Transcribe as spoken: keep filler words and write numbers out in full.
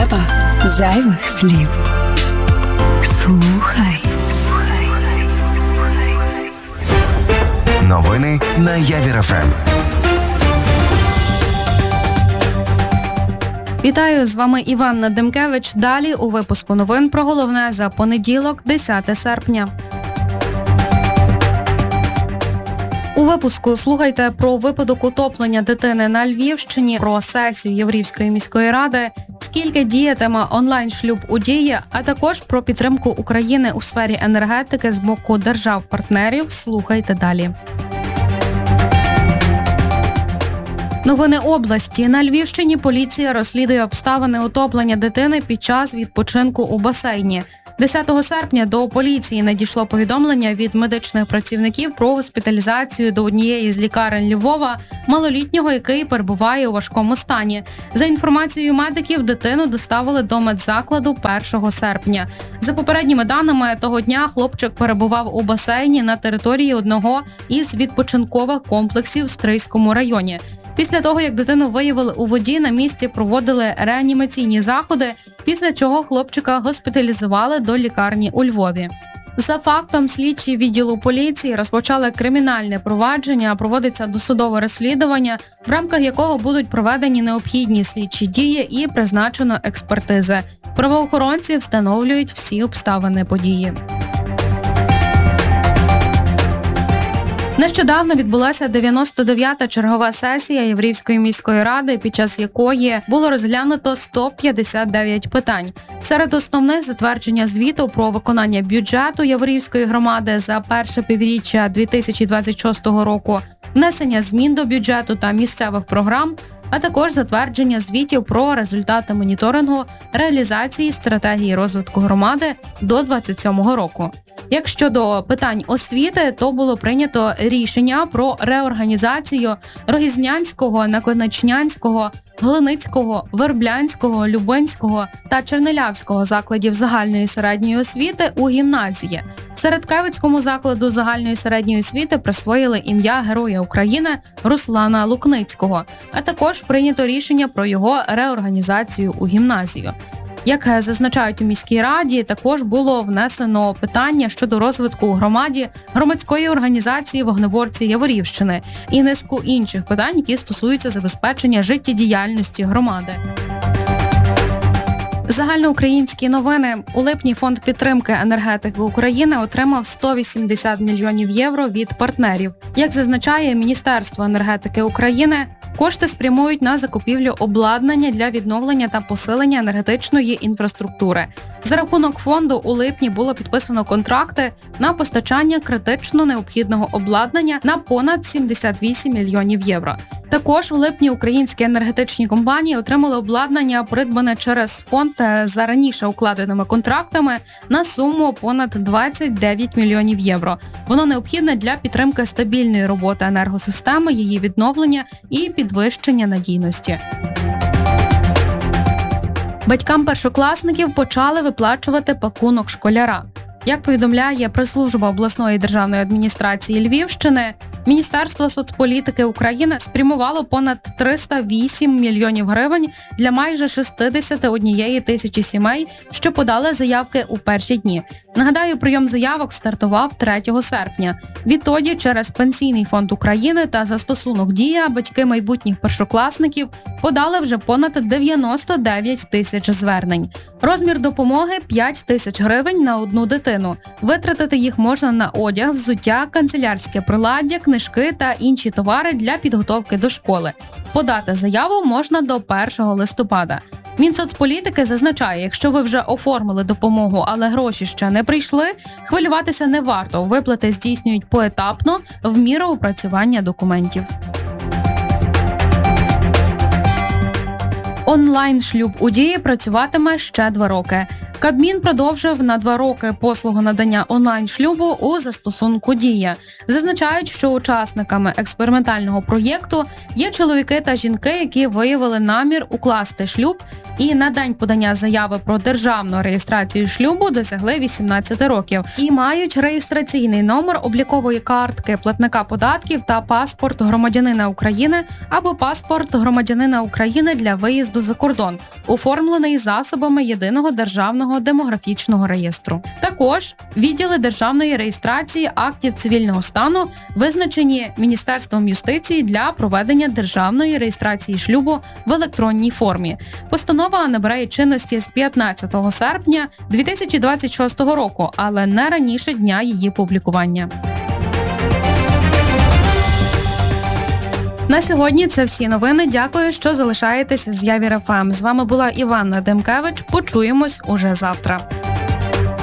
треба зайвих слів. Слухай. Новини на Явір-ФМ. Вітаю, з вами Іванна Демкевич. Далі у випуску новин про головне за понеділок, десяте серпня. У випуску слухайте про випадок утоплення дитини на Львівщині, про сесію Яворівської міської ради, скільки діятиме онлайн-шлюб у дії, а також про підтримку України у сфері енергетики з боку держав-партнерів. Слухайте далі. Новини області. На Львівщині поліція розслідує обставини утоплення дитини під час відпочинку у басейні. десятого серпня до поліції надійшло повідомлення від медичних працівників про госпіталізацію до однієї з лікарень Львова малолітнього, який перебуває у важкому стані. За інформацією медиків, дитину доставили до медзакладу першого серпня. За попередніми даними, того дня хлопчик перебував у басейні на території одного із відпочинкових комплексів в Стрийському районі. Після того, як дитину виявили у воді, на місці проводили реанімаційні заходи, після чого хлопчика госпіталізували до лікарні у Львові. За фактом, слідчі відділу поліції розпочали кримінальне провадження, проводиться досудове розслідування, в рамках якого будуть проведені необхідні слідчі дії і призначено експертизи. Правоохоронці встановлюють всі обставини події. Нещодавно відбулася дев'яносто дев'ята чергова сесія Яворівської міської ради, під час якої було розглянуто сто п'ятдесят дев'ять питань. Серед основних – затвердження звіту про виконання бюджету Яворівської громади за перше півріччя дві тисячі двадцять шостого року, внесення змін до бюджету та місцевих програм, а також затвердження звітів про результати моніторингу реалізації стратегії розвитку громади до двадцять сьомого року. Як щодо питань освіти, то було прийнято рішення про реорганізацію Рогізнянського, Наконечнянського, Глиницького, Верблянського, Любинського та Чернелявського закладів загальної середньої освіти у гімназії. Середкевицькому закладу загальної середньої освіти присвоїли ім'я Героя України Руслана Лукницького, а також прийнято рішення про його реорганізацію у гімназію. Як зазначають у міській раді, також було внесено питання щодо розвитку у громаді громадської організації «Вогнеборці Яворівщини» і низку інших питань, які стосуються забезпечення життєдіяльності громади. Загальноукраїнські новини. У липні Фонд підтримки енергетики України отримав сто вісімдесят мільйонів євро від партнерів. Як зазначає Міністерство енергетики України, кошти спрямують на закупівлю обладнання для відновлення та посилення енергетичної інфраструктури. За рахунок фонду у липні було підписано контракти на постачання критично необхідного обладнання на понад сімдесят вісім мільйонів євро. Також у липні українські енергетичні компанії отримали обладнання, придбане через фонд за раніше укладеними контрактами на суму понад двадцять дев'ять мільйонів євро. Воно необхідне для підтримки стабільної роботи енергосистеми, її відновлення і підвищення надійності. Батькам першокласників почали виплачувати пакунок школяра. Як повідомляє прес-служба обласної державної адміністрації Львівщини, Міністерство соцполітики України спрямувало понад триста вісім мільйонів гривень для майже шістдесят однієї тисячі сімей, що подали заявки у перші дні. Нагадаю, прийом заявок стартував третього серпня. Відтоді через Пенсійний фонд України та застосунок «Дія» батьки майбутніх першокласників подали вже понад дев'яносто дев'ять тисяч звернень. Розмір допомоги – п'ять тисяч гривень на одну дитину. Витратити їх можна на одяг, взуття, канцелярське приладдя, книжки та інші товари для підготовки до школи. Подати заяву можна до першого листопада. Мінсоцполітики зазначає, якщо ви вже оформили допомогу, але гроші ще не прийшли, хвилюватися не варто. Виплати здійснюють поетапно в міру опрацювання документів. Онлайн-шлюб у дії працюватиме ще два роки. Кабмін продовжив на два роки послугу надання онлайн-шлюбу у застосунку «Дія». Зазначають, що учасниками експериментального проєкту є чоловіки та жінки, які виявили намір укласти шлюб і на день подання заяви про державну реєстрацію шлюбу досягли вісімнадцяти років і мають реєстраційний номер облікової картки платника податків та паспорт громадянина України або паспорт громадянина України для виїзду за кордон, оформлений засобами єдиного державного демографічного реєстру. Також відділи державної реєстрації актів цивільного стану визначені Міністерством юстиції для проведення державної реєстрації шлюбу в електронній формі. Постанова набирає чинності з п'ятнадцятого серпня дві тисячі двадцять шостого року, але не раніше дня її публікування. На сьогодні це всі новини. Дякую, що залишаєтесь з Явір еф ем. З вами була Іванна Демкевич. Почуємось уже завтра.